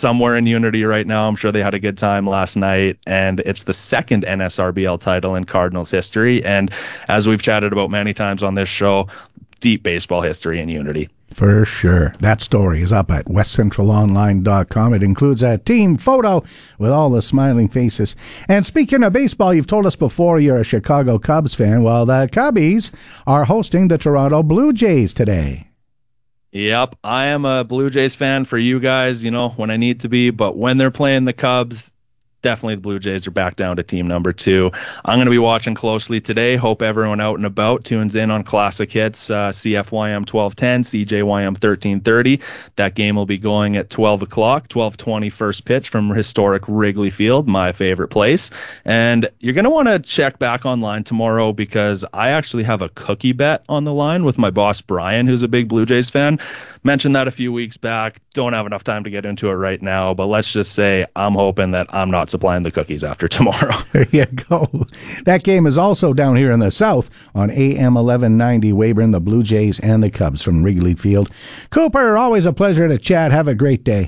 somewhere in Unity right now. I'm sure they had a good time last night, and it's the second NSRBL title in Cardinals history. And as we've chatted about many times on this show, deep baseball history in Unity. For sure. That story is up at westcentralonline.com. It includes a team photo with all the smiling faces. And speaking of baseball, you've told us before you're a Chicago Cubs fan. Well, the Cubbies are hosting the Toronto Blue Jays today. Yep, I am a Blue Jays fan for you guys, when I need to be. But when they're playing the Cubs, definitely the Blue Jays are back down to team number 2. I'm going to be watching closely today. Hope everyone out and about tunes in on Classic Hits, CFYM 1210, CJYM 1330. That game will be going at 12 o'clock, 12:20 first pitch from historic Wrigley Field, my favorite place. And you're going to want to check back online tomorrow because I actually have a cookie bet on the line with my boss, Brian, who's a big Blue Jays fan. Mentioned that a few weeks back. Don't have enough time to get into it right now, but let's just say I'm hoping that I'm not supplying the cookies after tomorrow. There you go. That game is also down here in the South on AM 1190 Weyburn, the Blue Jays and the Cubs from Wrigley Field. Cooper, always a pleasure to chat. Have a great day.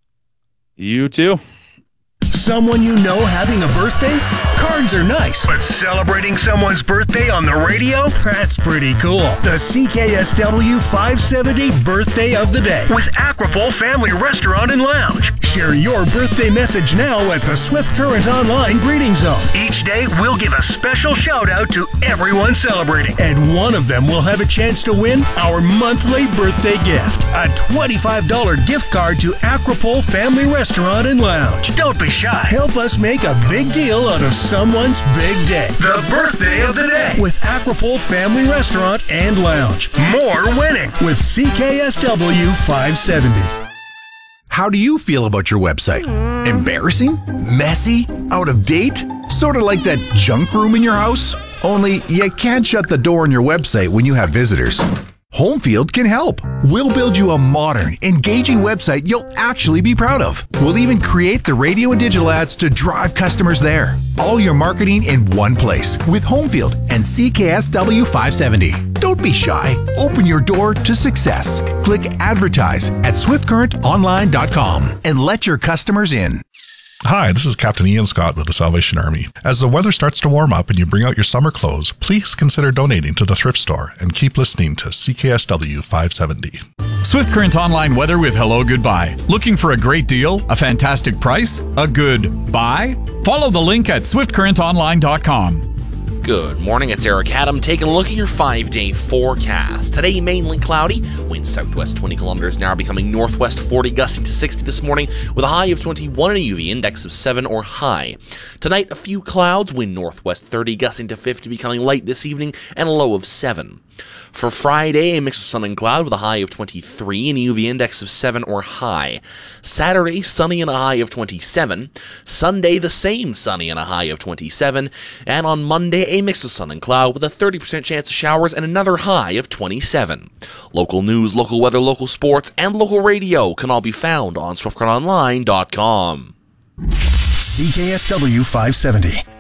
You too. Someone you know having a birthday? Cards are nice, but celebrating someone's birthday on the radio? That's pretty cool. The CKSW 570 Birthday of the Day with Aquapole Family Restaurant and Lounge. Share your birthday message now at the Swift Current Online Greeting Zone. Each day, we'll give a special shout-out to everyone celebrating, and one of them will have a chance to win our monthly birthday gift, a $25 gift card to Aquapole Family Restaurant and Lounge. Don't be shy. Help us make a big deal out of someone's big day. The Birthday of the Day with Aquapole Family Restaurant and Lounge. More winning with CKSW 570. How do you feel about your website? Embarrassing? Messy? Out of date? Sort of like that junk room in your house? Only you can't shut the door on your website when you have visitors. Homefield can help. We'll build you a modern, engaging website you'll actually be proud of. We'll even create the radio and digital ads to drive customers there. All your marketing in one place with Homefield and CKSW 570. Don't be shy. Open your door to success. Click Advertise at SwiftCurrentOnline.com and let your customers in. Hi, this is Captain Ian Scott with the Salvation Army. As the weather starts to warm up and you bring out your summer clothes, please consider donating to the thrift store and keep listening to CKSW 570. Swift Current Online weather with Hello Goodbye. Looking for a great deal, a fantastic price, a good buy? Follow the link at SwiftCurrentOnline.com. Good morning, it's Eric Adam taking a look at your 5-day forecast. Today, mainly cloudy, winds southwest 20 kilometers an hour, becoming northwest 40, gusting to 60 this morning, with a high of 21 and a UV index of 7 or high. Tonight, a few clouds, wind northwest 30, gusting to 50, becoming light this evening, and a low of 7. For Friday, a mix of sun and cloud with a high of 23 and a UV index of 7 or high. Saturday, sunny and a high of 27. Sunday, the same, sunny and a high of 27. And on Monday, a mix of sun and cloud with a 30% chance of showers and another high of 27. Local news, local weather, local sports, and local radio can all be found on SwiftCurrentOnline.com. CKSW 570.